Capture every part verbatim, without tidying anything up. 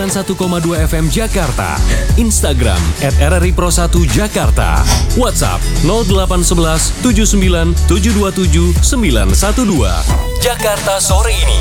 sembilan puluh satu koma dua F M Jakarta, Instagram at R R I Pro satu Jakarta, WhatsApp nol delapan satu satu tujuh sembilan tujuh dua tujuh sembilan satu dua. Jakarta sore ini.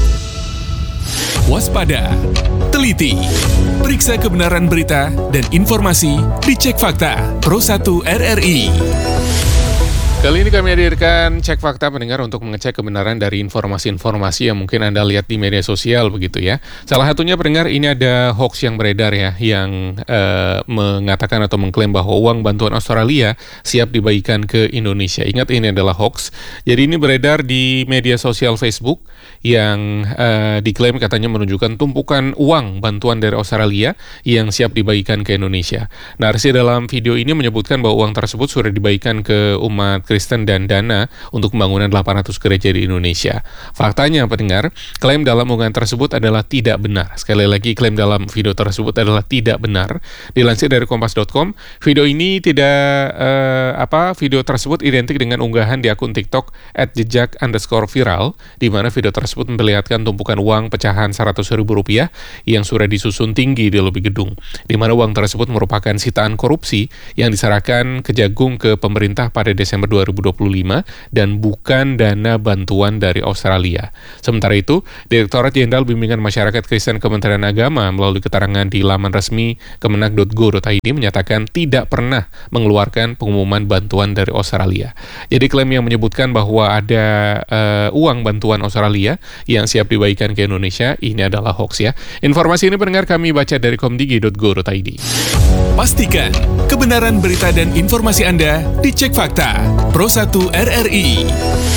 Waspada, teliti, periksa kebenaran berita dan informasi di Cek Fakta Pro satu R R I. Kali ini kami hadirkan Cek Fakta pendengar untuk mengecek kebenaran dari informasi-informasi yang mungkin Anda lihat di media sosial begitu ya. Salah satunya pendengar, ini ada hoax yang beredar ya, yang uh, mengatakan atau mengklaim bahwa uang bantuan Australia siap dibagikan ke Indonesia. Ingat, ini adalah hoax. Jadi ini beredar di media sosial Facebook yang uh, diklaim katanya menunjukkan tumpukan uang bantuan dari Australia yang siap dibagikan ke Indonesia. Narasi dalam video ini menyebutkan bahwa uang tersebut sudah dibagikan ke umat Kristen dan dana untuk pembangunan delapan ratus gereja di Indonesia. Faktanya pendengar, klaim dalam unggahan tersebut adalah tidak benar. Sekali lagi, klaim dalam video tersebut adalah tidak benar. Dilansir dari kompas dot com, video ini tidak uh, apa video tersebut identik dengan unggahan di akun TikTok at jejak underscore viral, di mana video tersebut memperlihatkan tumpukan uang pecahan seratus ribu rupiah yang sudah disusun tinggi di lobi gedung, di mana uang tersebut merupakan sitaan korupsi yang diserahkan Kejagung ke pemerintah pada Desember dua ribu dua puluh lima dan bukan dana bantuan dari Australia. Sementara itu, Direktorat Jenderal Bimbingan Masyarakat Kristen Kementerian Agama melalui keterangan di laman resmi kemenag dot go dot i d menyatakan tidak pernah mengeluarkan pengumuman bantuan dari Australia. Jadi klaim yang menyebutkan bahwa ada uh, uang bantuan Australia yang siap dibagikan ke Indonesia, ini adalah hoax ya. Informasi ini pendengar kami baca dari komdigi dot go dot i d. Pastikan kebenaran berita dan informasi Anda di Cek Fakta Pro satu R R I.